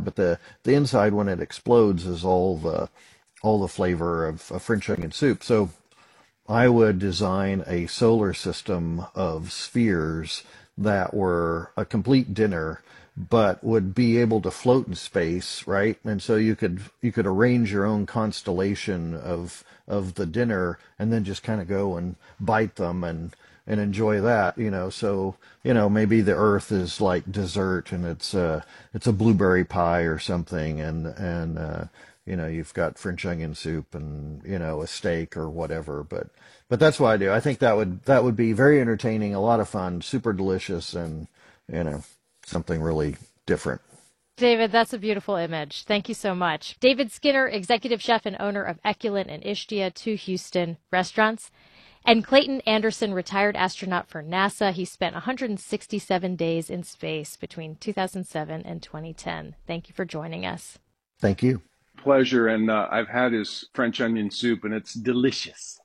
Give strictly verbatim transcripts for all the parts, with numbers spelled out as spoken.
but the the inside when it explodes is all the all the flavor of, of French onion soup. So I would design a solar system of spheres that were a complete dinner, but would be able to float in space, right? And so you could you could arrange your own constellation of of the dinner, and then just kind of go and bite them and and enjoy that, you know. So you know, maybe the Earth is like dessert, and it's a it's a blueberry pie or something, and and uh, you know, you've got French onion soup and you know a steak or whatever, but. But that's what I do. I think that would that would be very entertaining, a lot of fun, super delicious, and you know something really different. David, that's a beautiful image. Thank you so much. David Skinner, executive chef and owner of Eculent and Ishtia, two Houston restaurants. And Clayton Anderson, retired astronaut for NASA. He spent one hundred sixty-seven days in space between two thousand seven and twenty ten. Thank you for joining us. Thank you. Pleasure. And uh, I've had his French onion soup, and it's delicious.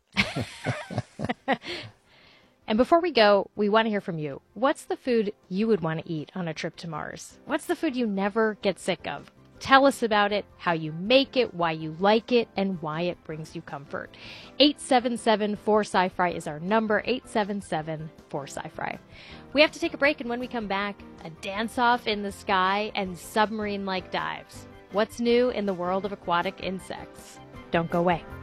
And before we go, we want to hear from you. What's the food you would want to eat on a trip to Mars? What's the food you never get sick of? Tell us about it, how you make it, why you like it, and why it brings you comfort. eight seven seven, four S C I F R I is our number, eight seven seven, four S C I F R I. We have to take a break, and when we come back, a dance-off in the sky and submarine-like dives. What's new in the world of aquatic insects? Don't go away.